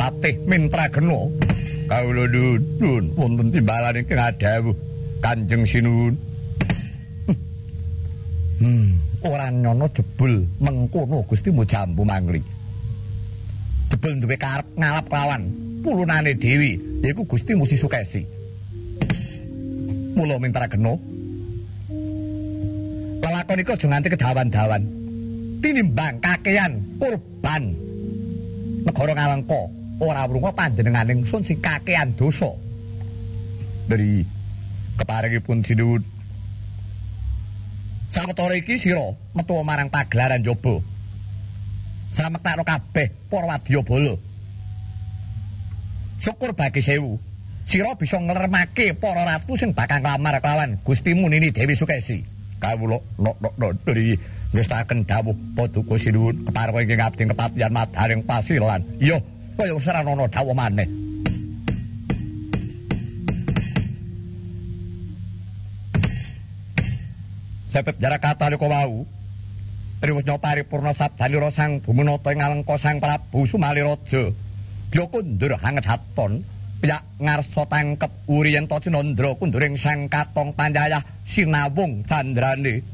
Patih Mintragena. Kawula nuwun wonten timbalan ingkang adhawuh Kanjeng Sinuwun. Ora nyono jebul mengkono Gusti Mujambu Mangli. Jebul duwe karep ngalap lawan pulunane Dewi yaiku Gusti Musi Sukesi. Mula Mintragena lelakon iku aja nganti kedawan-dawan. Tinimbang kakehan kurban negara Ngalengka ora wrunga panjenenganing sun sing kakehan dosa. Dari keparingipun Sinuwun sawetara iki sira metu marang pagelaran njaba. Samektakno kabeh para wadyabala. Syukur bagi sewu. Sira bisa nglermake para ratu sing bakal nglamar kelawan Gusti Munini Dewi Sukesi. Kawula dari ngestaken dawuh Paduka Sinuwun kepareng ingkang abdi kepatihan madaring pasilan. Iya, kaya ora ana dawuh maneh. Sebab jarak kata liko wau Triwusnya paripurna sabdanira sang Bumenata ing Ngalengka sang Prabu Sumaliraja ya kundur hanget haton piyak ngarsa tangkep uri yen ta Cinandra kunduring sang Katong Panjayah sinawung candrane